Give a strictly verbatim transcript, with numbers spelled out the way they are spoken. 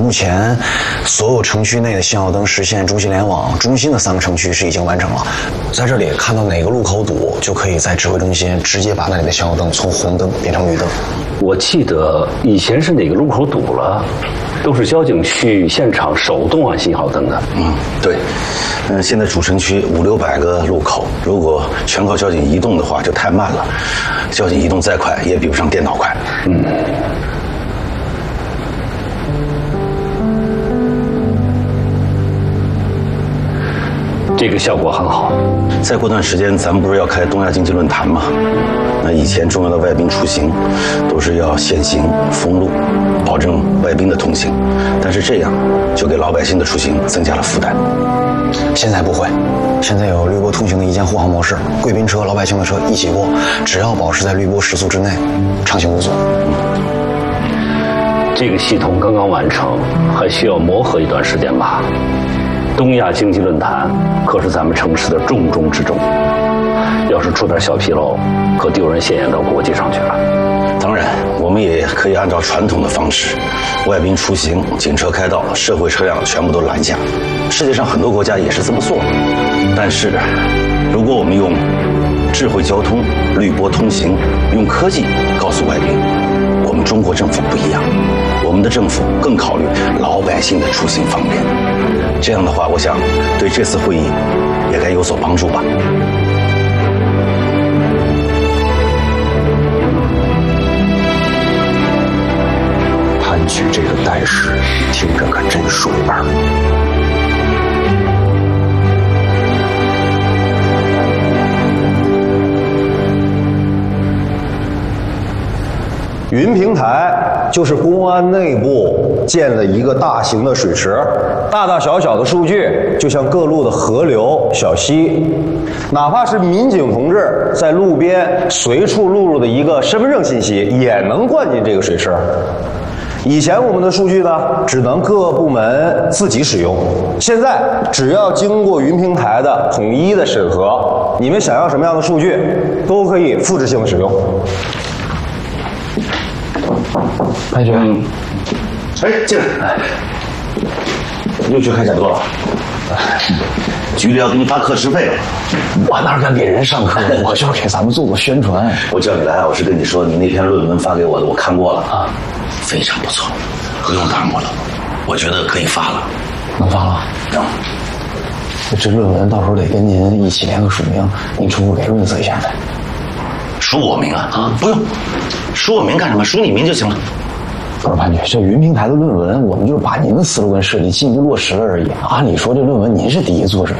目前，所有城区内的信号灯实现中心联网，中心的三个城区是已经完成了。在这里看到哪个路口堵，就可以在指挥中心直接把那里的信号灯从红灯变成绿灯。 我记得以前是哪个路口堵了，都是交警去现场手动按信号灯的。 嗯，对。嗯，现在主城区五六百个路口，如果全靠交警移动的话，就太慢了。交警移动再快，也比不上电脑快。 嗯。这个效果很好。 再过段时间，咱们不是要开东亚经济论坛吗？那以前重要的外宾出行，都是要限行封路，保证外宾的通行。但是这样，就给老百姓的出行增加了负担。 现在不会，现在有绿波通行的一键护航模式，贵宾车、老百姓的车一起过，只要保持在绿波时速之内，畅行无阻。 这个系统刚刚完成，还需要磨合一段时间吧。东亚经济论坛可是咱们城市的重中之重，要是出点小纰漏，可丢人现眼到国际上去了。 当然，我们也可以按照传统的方式，外宾出行，警车开道，社会车辆全部都拦下。世界上很多国家也是这么做的。但是，如果我们用智慧交通、绿波通行，用科技告诉外宾，我们中国政府不一样，我们的政府更考虑老百姓的出行方便。这样的话，我想对这次会议也该有所帮助吧。 潘局这个代事，听着可真顺耳。 云平台就是公安内部建了一个大型的水池，大大小小的数据就像各路的河流、小溪，哪怕是民警同志在路边随处录入的一个身份证信息，也能灌进这个水池。以前我们的数据呢，只能各部门自己使用，现在只要经过云平台的统一的审核，你们想要什么样的数据，都可以复制性的使用。 潘局， 嗯，哎，进来，又去开讲座了。局里要给你发课时费了。 我哪敢给人上课？我就是给咱们做做宣传。 我叫你来，我是跟你说，你那篇论文发给我的，我看过了啊，非常不错，不用打磨了，我觉得可以发了。 能发了？ 能。 这论文到时候得跟您一起连个署名，您出给润色一下呗。 署我名啊？啊，不用，署我名干什么？署你名就行了。 不是潘局，这云平台的论文，我们就是把您的思路跟设计进一步落实了而已。按理说，这论文您是第一作者，